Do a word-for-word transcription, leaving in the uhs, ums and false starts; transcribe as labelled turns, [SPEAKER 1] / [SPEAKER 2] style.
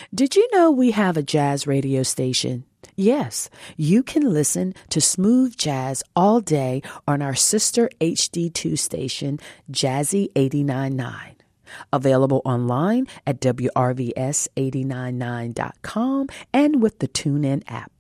[SPEAKER 1] Did you know we have a jazz radio station? Yes, you can listen to smooth jazz all day on our sister H D two station, Jazzy eighty-nine point nine. Available online at W R V S eight nine nine dot com and with the TuneIn app.